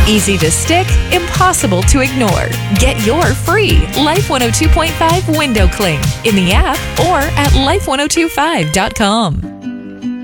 Easy to stick, impossible to ignore. Get your free Life 102.5 window cling in the app or at life1025.com.